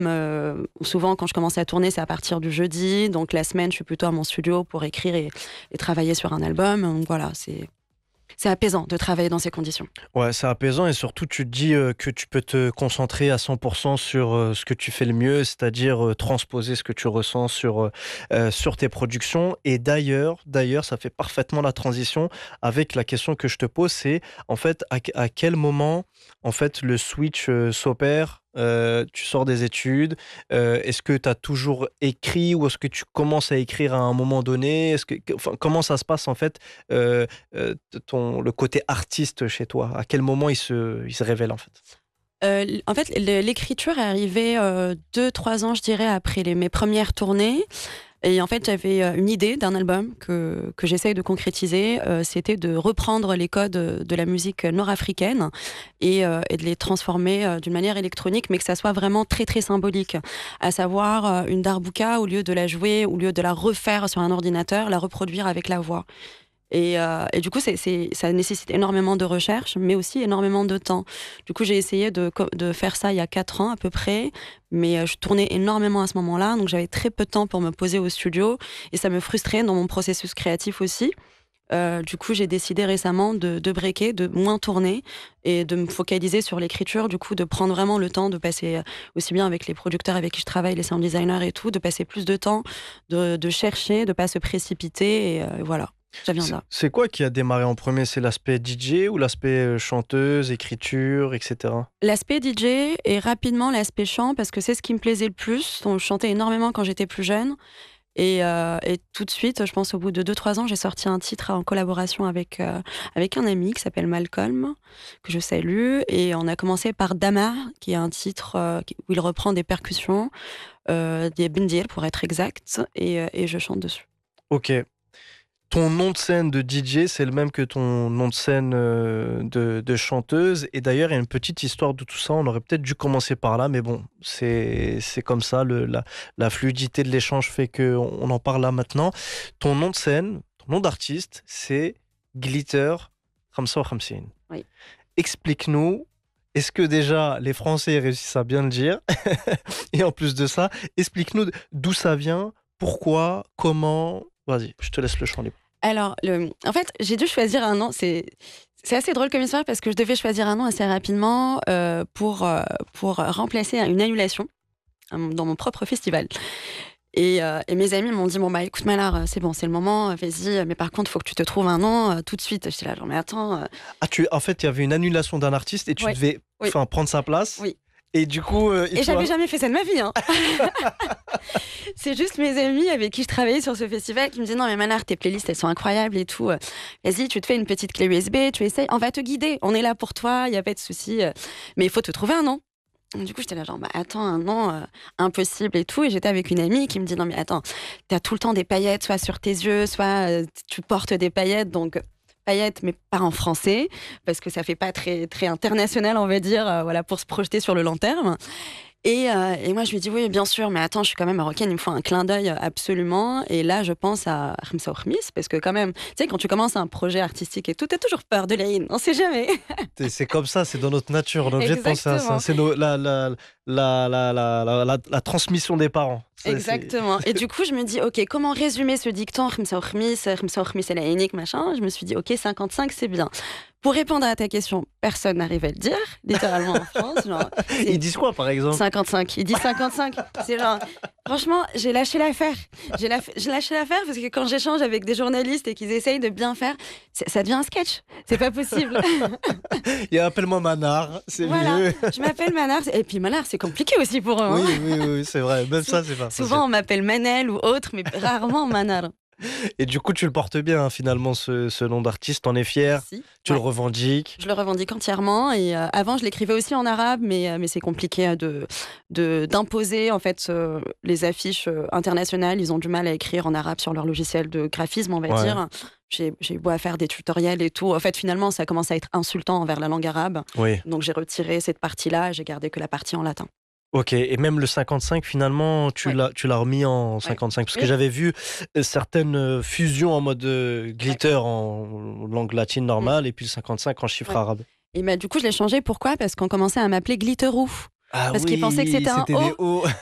Souvent, quand je commence à tourner, c'est à partir du jeudi. Donc, la semaine, je suis plutôt à mon studio pour écrire et travailler sur un album. Donc, voilà, c'est apaisant de travailler dans ces conditions. Ouais, c'est apaisant et surtout tu te dis que tu peux te concentrer à 100% sur ce que tu fais le mieux, c'est-à-dire transposer ce que tu ressens sur tes productions. Et d'ailleurs, ça fait parfaitement la transition avec la question que je te pose, c'est en fait à quel moment en fait le switch s'opère. Tu sors des études, est-ce que tu as toujours écrit ou est-ce que tu commences à écrire à un moment donné? Enfin, comment ça se passe en fait le côté artiste chez toi? À quel moment il se révèle en fait? En fait, l'écriture est arrivée 2-3 ans, je dirais, après mes premières tournées. Et en fait, j'avais une idée d'un album que j'essaye de concrétiser. C'était de reprendre les codes de la musique nord-africaine et de les transformer d'une manière électronique, mais que ça soit vraiment très, très symbolique. À savoir, une darbouka, au lieu de la jouer, au lieu de la refaire sur un ordinateur, la reproduire avec la voix. Et du coup, ça nécessite énormément de recherche, mais aussi énormément de temps. Du coup, j'ai essayé de faire ça il y a 4 ans à peu près, mais je tournais énormément à ce moment-là, donc j'avais très peu de temps pour me poser au studio, et ça me frustrait dans mon processus créatif aussi. Du coup, j'ai décidé récemment de breaker, de moins tourner et de me focaliser sur l'écriture, du coup, de prendre vraiment le temps de passer, aussi bien avec les producteurs avec qui je travaille, les sound designers et tout, de passer plus de temps, de chercher, de pas se précipiter, et voilà. Ça vient de là. C'est quoi qui a démarré en premier? C'est l'aspect DJ ou l'aspect chanteuse, écriture, etc.? L'aspect DJ et rapidement l'aspect chant, parce que c'est ce qui me plaisait le plus. Donc, je chantais énormément quand j'étais plus jeune. Et tout de suite, je pense au bout de 2-3 ans, j'ai sorti un titre en collaboration avec un ami qui s'appelle Malcolm, que je salue. Et on a commencé par Damar, qui est un titre où il reprend des percussions, des bendir pour être exact, et je chante dessus. Ok. Ton nom de scène de DJ, c'est le même que ton nom de scène de chanteuse. Et d'ailleurs, il y a une petite histoire de tout ça. On aurait peut-être dû commencer par là, mais bon, c'est comme ça. La fluidité de l'échange fait qu'on en parle là maintenant. Ton nom de scène, ton nom d'artiste, c'est Glitter Khamsa wa Khamsin. Oui. Explique-nous, est-ce que déjà les Français réussissent à bien le dire? Et en plus de ça, explique-nous d'où ça vient, pourquoi, comment. Vas-y, je te laisse le champ libre. Alors, en fait, j'ai dû choisir un nom. C'est assez drôle comme histoire parce que je devais choisir un nom assez rapidement pour remplacer une annulation dans mon propre festival. Et mes amis m'ont dit, bon, bah écoute Malar, c'est bon, c'est le moment, vas-y, mais par contre, il faut que tu te trouves un nom tout de suite. J'étais là, genre, mais attends. En fait, il y avait une annulation d'un artiste et tu Ouais. devais prendre sa place. Oui. Et du coup... Et j'avais jamais fait ça de ma vie, hein. C'est juste mes amis avec qui je travaillais sur ce festival qui me disaient, non mais Manar, tes playlists elles sont incroyables et tout, vas-y, tu te fais une petite clé USB, tu essayes, on va te guider, on est là pour toi, il n'y a pas de souci, mais il faut te trouver un nom. Du coup, j'étais là genre, bah attends, un nom impossible et tout. Et j'étais avec une amie qui me dit, non mais attends, t'as tout le temps des paillettes, soit sur tes yeux, soit tu portes des paillettes, donc paillettes, mais pas en français, parce que ça fait pas très, très international, on va dire, voilà, pour se projeter sur le long terme. Et moi, je lui dis, oui, bien sûr, mais attends, je suis quand même marocaine, il me faut un clin d'œil absolument. Et là, je pense à Khamsa Okhmis, parce que quand même, tu sais, quand tu commences un projet artistique et tout, t'as toujours peur de l'haïn, on sait jamais. C'est comme ça, c'est dans notre nature, on est obligé de penser à ça. Exactement. C'est la transmission des parents. Exactement. Et du coup, je me dis, ok, comment résumer ce dicton, Khamsa Okhmis et la hénique, machin. Je me suis dit, ok, 55, c'est bien. Pour répondre à ta question, personne n'arrive à le dire, littéralement en France. Genre, ils disent quoi, par exemple? 55. Ils disent 55. C'est genre, franchement, j'ai lâché l'affaire. J'ai lâché l'affaire parce que quand j'échange avec des journalistes et qu'ils essayent de bien faire, ça devient un sketch. C'est pas possible. Et appelle-moi Manar, c'est mieux. Je m'appelle Manar. Et puis Manar, c'est compliqué aussi pour eux. Hein. Oui, c'est vrai. Même ça, c'est pas souvent, on m'appelle Manel ou autre, mais rarement Manar. Et du coup, tu le portes bien, hein, finalement, ce nom d'artiste. T'en es fier? Merci. Tu le revendiques? Je le revendique entièrement. Et avant, je l'écrivais aussi en arabe, mais c'est compliqué d'imposer en fait les affiches internationales. Ils ont du mal à écrire en arabe sur leur logiciel de graphisme, on va dire. J'ai beau à faire des tutoriels et tout. En fait, finalement, ça commence à être insultant envers la langue arabe. Oui. Donc, j'ai retiré cette partie-là et j'ai gardé que la partie en latin. Ok, et même le 55, finalement, tu l'as remis en 55, parce que j'avais vu certaines fusions en mode glitter en langue latine normale, et puis le 55 en chiffre arabe. Et du coup, je l'ai changé. Pourquoi? Parce qu'on commençait à m'appeler Glitterou. Ah parce qu'ils pensaient que oui, c'était un c'était des O. O.